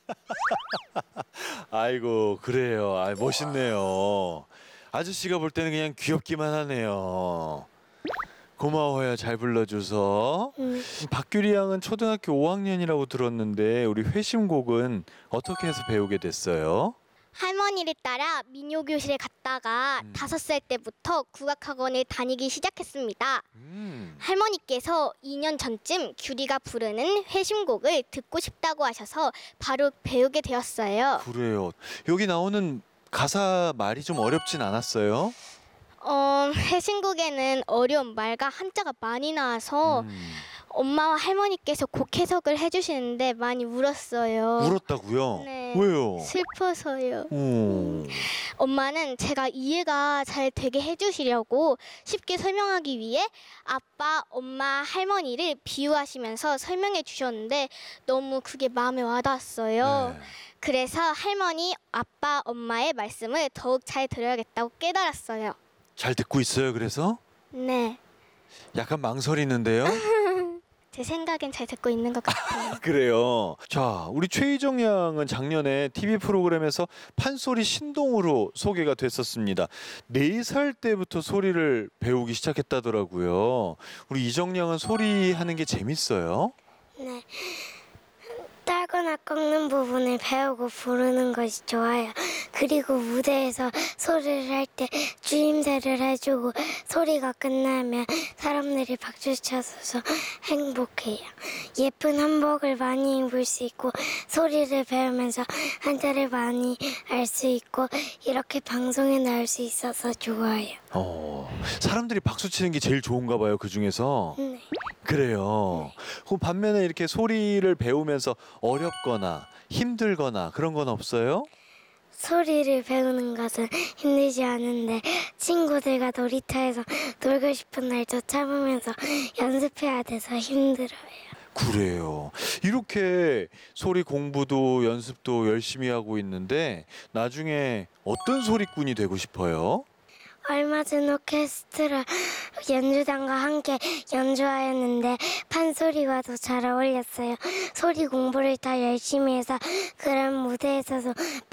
아이고, 그래요. 아, 멋있네요. 아저씨가 볼 때는 그냥 귀엽기만 하네요. 고마워요. 잘 불러줘서. 박규리 양은 초등학교 5학년이라고 들었는데 우리 회심곡은 어떻게 해서 배우게 됐어요? 할머니를 따라 민요교실에 갔다가 5살 때부터 국악학원을 다니기 시작했습니다. 할머니께서 2년 전쯤 규리가 부르는 회심곡을 듣고 싶다고 하셔서 바로 배우게 되었어요. 그래요. 여기 나오는 가사 말이 좀 어렵진 않았어요? 회심곡에는 어려운 말과 한자가 많이 나와서 엄마와 할머니께서 곡 해석을 해주시는데 많이 울었어요. 울었다고요? 네. 왜요? 슬퍼서요. 오. 엄마는 제가 이해가 잘 되게 해주시려고 쉽게 설명하기 위해 아빠, 엄마, 할머니를 비유하시면서 설명해 주셨는데 너무 그게 마음에 와닿았어요. 네. 그래서 할머니, 아빠, 엄마의 말씀을 더욱 잘 들어야겠다고 깨달았어요. 잘 듣고 있어요, 그래서? 네. 약간 망설이는데요? 제 생각엔 잘 듣고 있는 것 같아요. 그래요. 자, 우리 최희정 양은 작년에 TV 프로그램에서 판소리 신동으로 소개가 됐었습니다. 4살 때부터 소리를 배우기 시작했다더라고요. 우리 이정 양은 소리 하는 게 재밌어요? 네. 떨거나 꺾는 부분을 배우고 부르는 것이 좋아요. 그리고 무대에서 소리를 할 때 주임새를 해주고 소리가 끝나면 사람들이 박수 쳐서 행복해요. 예쁜 한복을 많이 입을 수 있고 소리를 배우면서 한자를 많이 알 수 있고 이렇게 방송에 나올 수 있어서 좋아요. 사람들이 박수 치는 게 제일 좋은가 봐요, 그 중에서. 네. 그래요. 그럼 반면에 이렇게 소리를 배우면서 어렵거나 힘들거나 그런 건 없어요? 소리를 배우는 것은 힘들지 않은데 친구들과 놀이터에서 놀고 싶은 날도 참으면서 연습해야 돼서 힘들어요. 그래요. 이렇게 소리 공부도 연습도 열심히 하고 있는데 나중에 어떤 소리꾼이 되고 싶어요? 얼마 전 오케스트라 연주단과 함께 연주하였는데 판소리와도 잘 어울렸어요. 소리 공부를 더 열심히 해서 그런 무대에 서서